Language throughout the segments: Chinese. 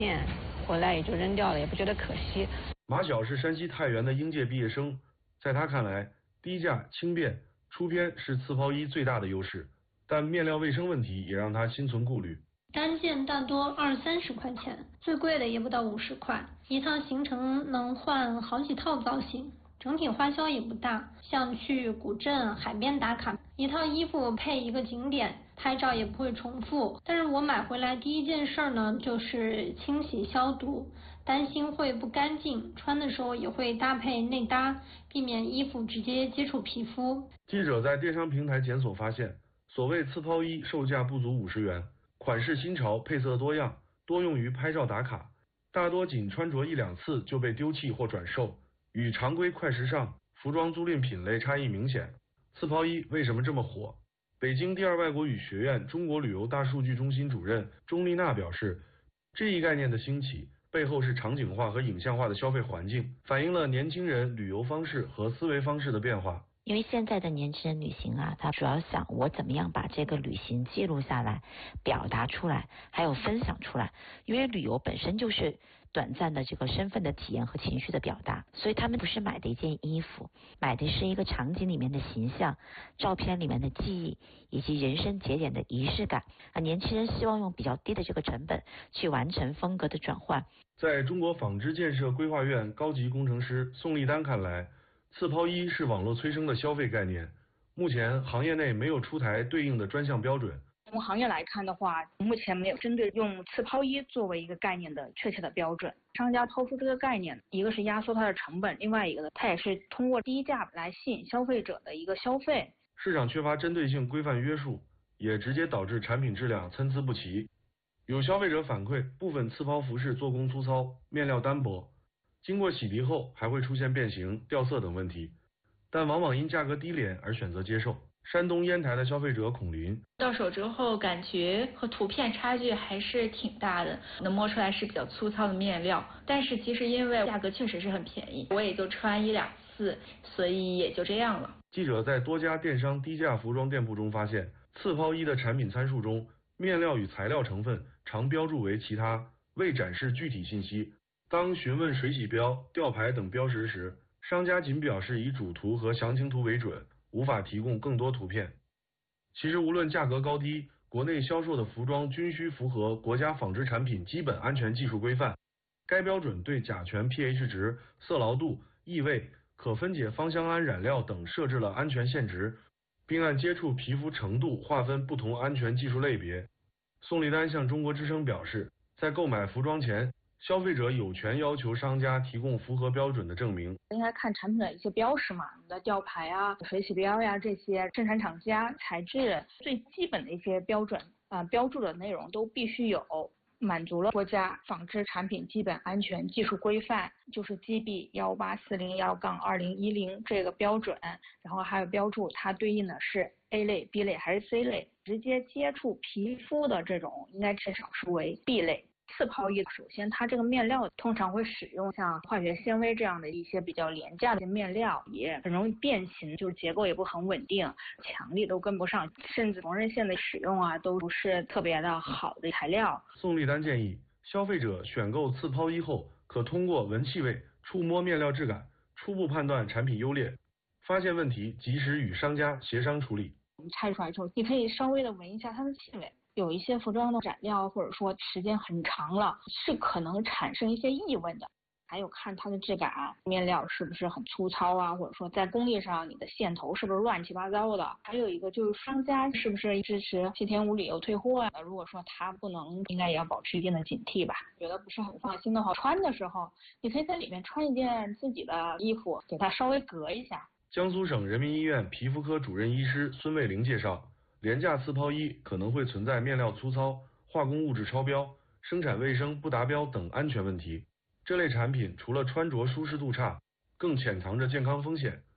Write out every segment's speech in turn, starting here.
回来也就扔掉了，也不觉得可惜。 马晓是山西太原的应届毕业生，在他看来，低价轻便出片是刺抛衣最大的优势，但面料卫生问题也让他心存顾虑。 单件大多20-30块钱，最贵的也不到50块，一趟行程能换好几套造型，整体花销也不大。像去古镇、海边打卡，一套衣服配一个景点，拍照也不会重复。但是我买回来第一件事呢，就是清洗消毒，担心会不干净，穿的时候也会搭配内搭，避免衣服直接接触皮肤。 记者在电商平台检索发现，所谓刺抛衣售价不足50元，款式新潮，配色多样，多用于拍照打卡，大多仅穿着1-2次就被丢弃或转售，与常规快时尚服装租赁品类差异明显。刺抛衣为什么这么火？北京第二外国语学院中国旅游大数据中心主任钟丽娜表示，这一概念的兴起背后是场景化和影像化的消费环境，反映了年轻人旅游方式和思维方式的变化。 因为现在的年轻人旅行啊，他主要想我怎么样把这个旅行记录下来，表达出来，还有分享出来。因为旅游本身就是短暂的这个身份的体验和情绪的表达，所以他们不是买的一件衣服，买的是一个场景里面的形象，照片里面的记忆，以及人生节点的仪式感。年轻人希望用比较低的这个成本去完成风格的转换。 在中国纺织建设规划院高级工程师宋立丹看来，刺抛衣是网络催生的消费概念，目前行业内没有出台对应的专项标准。 从行业来看的话，目前没有针对用刺抛衣作为一个概念的确切的标准。商家抛出这个概念，一个是压缩它的成本，另外一个呢，它也是通过低价来吸引消费者的一个消费。 市场缺乏针对性规范约束，也直接导致产品质量参差不齐。有消费者反馈，部分刺抛服饰做工粗糙，面料单薄，经过洗涤后还会出现变形、掉色等问题，但往往因价格低廉而选择接受。山东烟台的消费者孔林， 到手之后感觉和图片差距还是挺大的，能摸出来是比较粗糙的面料，但是其实因为价格确实是很便宜，我也就穿1-2次，所以也就这样了。 记者在多家电商低价服装店铺中发现，刺抛衣的产品参数中，面料与材料成分常标注为其他，未展示具体信息。当询问水洗标、吊牌等标识时，商家仅表示以主图和详情图为准，无法提供更多图片。其实无论价格高低，国内销售的服装均需符合国家纺织产品基本安全技术规范。该标准对甲醛 pH 值、色牢度、异味、可分解芳香胺染料等设置了安全限值，并按接触皮肤程度划分不同安全技术类别。宋立丹向中国之声表示，在购买服装前，消费者有权要求商家提供符合标准的证明。 应该看产品的一些标识嘛，你的吊牌啊、水洗标呀，这些生产厂家、材质最基本的一些标准标注的内容都必须有，满足了国家纺织产品基本安全技术规范，就是 GB 18401-2010这个标准，然后还有标注它对应的是 A 类、B 类还是 C 类，直接接触皮肤的这种应该至少是为 B 类。刺抛衣首先它这个面料通常会使用像化学纤维这样的一些比较廉价的面料，也很容易变形，就是结构也不很稳定，强力都跟不上，甚至缝纫线的使用都不是特别的好的材料。 宋立丹建议消费者选购刺抛衣后，可通过闻气味、触摸面料质感，初步判断产品优劣，发现问题及时与商家协商处理。 你拆出来之后，你可以稍微的闻一下它的气味，有一些服装的染料或者说时间很长了，是可能产生一些异味的。还有看它的质感，面料是不是很粗糙啊，或者说在工艺上你的线头是不是乱七八糟的。还有一个就是商家是不是支持7天无理由退货啊，如果说他不能，应该也要保持一定的警惕吧。觉得不是很放心的话，穿的时候你可以在里面穿一件自己的衣服，给它稍微隔一下。 江苏省人民医院皮肤科主任医师孙卫玲介绍，廉价刺抛衣可能会存在面料粗糙、化工物质超标、生产卫生不达标等安全问题。这类产品除了穿着舒适度差，更潜藏着健康风险。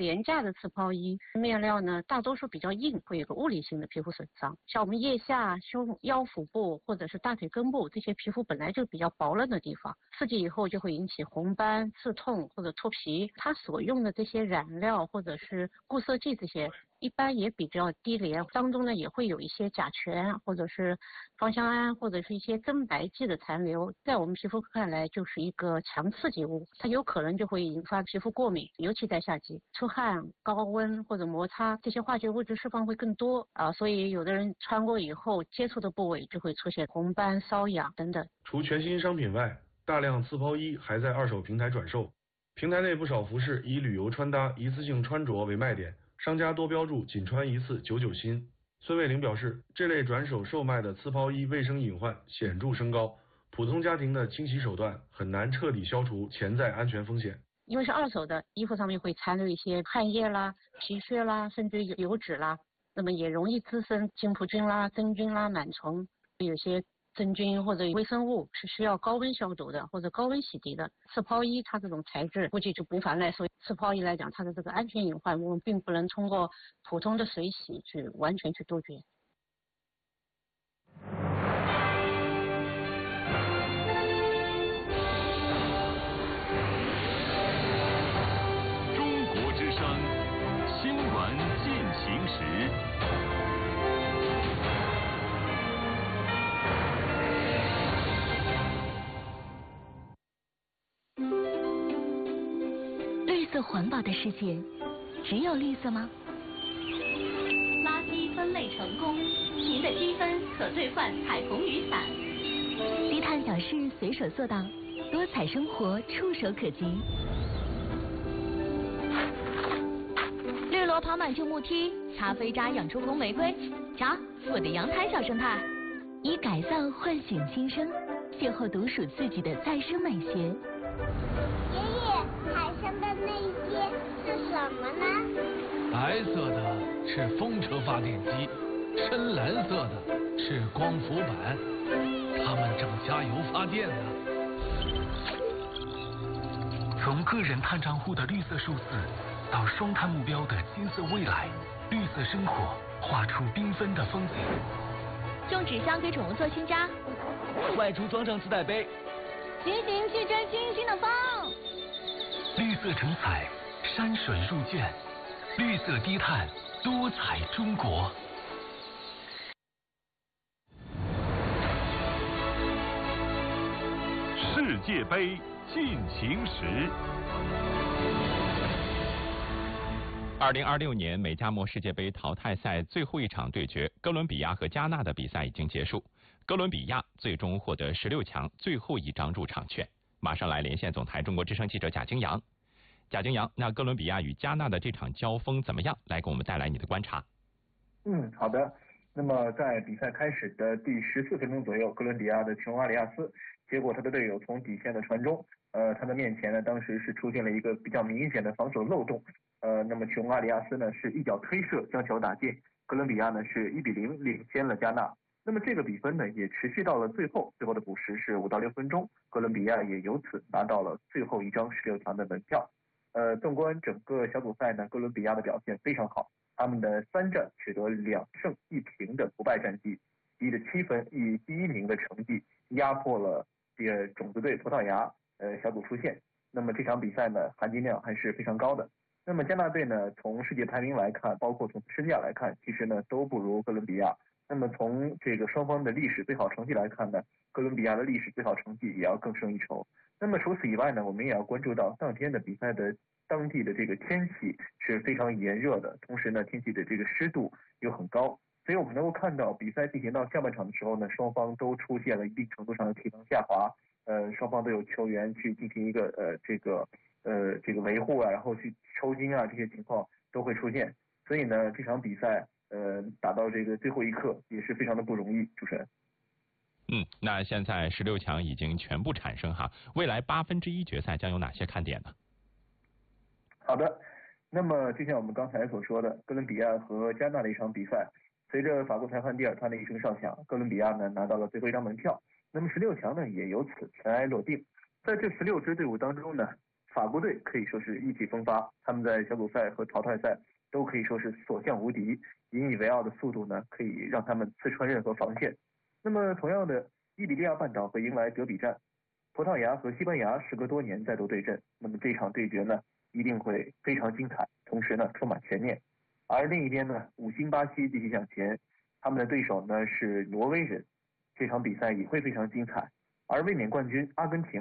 廉价的刺抛衣面料呢，大多数比较硬，会有个物理性的皮肤损伤。像我们腋下、胸腰腹部或者是大腿根部这些皮肤本来就比较薄嫩的地方，刺激以后就会引起红斑、刺痛或者脱皮。它所用的这些染料或者是固色剂这些，一般也比较低廉，当中呢也会有一些甲醛或者是芳香胺或者是一些增白剂的残留，在我们皮肤看来就是一个强刺激物，它有可能就会引发皮肤过敏，尤其在夏季，出汗、高温或者摩擦，这些化学物质释放会更多所以有的人穿过以后接触的部位就会出现红斑、瘙痒等等。 除全新商品外，大量刺抛衣还在二手平台转售，平台内不少服饰以旅游穿搭、一次性穿着为卖点，商家多标注仅穿一次99新。孙卫玲表示，这类转手售卖的刺抛衣卫生隐患显著升高，普通家庭的清洗手段很难彻底消除潜在安全风险。 因为是二手的，衣服上面会残留一些汗液啦、皮屑啦，甚至油脂啦，那么也容易滋生金葡菌啦、真菌啦、螨虫，有些真菌或者微生物是需要高温消毒的或者高温洗涤的。刺抛衣它这种材质估计就无法耐受，刺抛衣来讲，它的这个安全隐患我们并不能通过普通的水洗去完全去杜绝。 中国之声新闻进行时。 绿色环保的世界，只有绿色吗？ 垃圾分类成功，您的积分可兑换彩虹雨伞。 低碳小事随手做到，多彩生活触手可及。绿萝跑满旧木梯，擦飞渣养出红玫瑰。瞧，我的阳台小生态，以改造唤醒新生，邂逅独属自己的再生美学。 爷爷，海上的那些是什么呢？ 白色的是风车发电机，深蓝色的是光伏板，它们正加油发电呢。 从个人碳账户的绿色数字到双碳目标的金色未来，绿色生活画出缤纷的风景。 种纸箱给宠物做新家， 外出装上自带杯， 骑行去追星星的风。 绿色成彩，山水入卷，绿色低碳，多彩中国。 世界杯进行时。 2026年美加墨世界杯淘汰赛最后一场对决，哥伦比亚和加纳的比赛已经结束，哥伦比亚最终获得16强最后一张入场券。马上来连线总台中国之声记者贾京阳。贾京阳，那哥伦比亚与加纳的这场交锋怎么样？来给我们带来你的观察。 好的。那么在比赛开始的第14分钟左右，哥伦比亚的琼阿里亚斯接过他的队友从底线的传中，他的面前呢当时是出现了一个比较明显的防守漏洞，那么琼阿里亚斯呢是一脚推射将球打进，哥伦比亚呢是1-0领先了加纳。那么这个比分呢也持续到了最后的补时是5到6分钟，哥伦比亚也由此拿到了最后一张16强的门票。纵观整个小组赛呢，哥伦比亚的表现非常好，他们的3战取得2胜1平的不败战绩，积的7分，以第1名的成绩压迫了这个种子队葡萄牙，小组出线。那么这场比赛呢，含金量还是非常高的。那么加纳队呢，从世界排名来看，包括从身价来看，其实呢都不如哥伦比亚。那么从这个双方的历史最好成绩来看呢，哥伦比亚的历史最好成绩也要更胜一筹。那么除此以外呢，我们也要关注到当天的比赛的当地的这个天气是非常炎热的，同时呢天气的这个湿度又很高，所以我们能够看到比赛进行到下半场的时候呢，双方都出现了一定程度上的体能下滑，双方都有球员去进行一个这个维护啊，然后去抽筋啊，这些情况都会出现。所以呢这场比赛打到这个最后一刻也是非常的不容易。主持人。 那现在16强已经全部产生哈，未来1/8决赛将有哪些看点呢？ 好的，那么就像我们刚才所说的，哥伦比亚和加纳的一场比赛，随着法国裁判蒂尔川的一声哨响，哥伦比亚呢拿到了最后一张门票，那么16强呢也由此尘埃落定。在这16支队伍当中呢， 法国队可以说是意气风发，他们在小组赛和淘汰赛都可以说是所向无敌，引以为傲的速度呢，可以让他们刺穿任何防线。那么同样的，伊比利亚半岛会迎来德比战，葡萄牙和西班牙时隔多年再度对阵，那么这场对决呢，一定会非常精彩，同时呢充满悬念。而另一边呢，五星巴西继续向前，他们的对手呢是挪威人，这场比赛也会非常精彩。而卫冕冠军阿根廷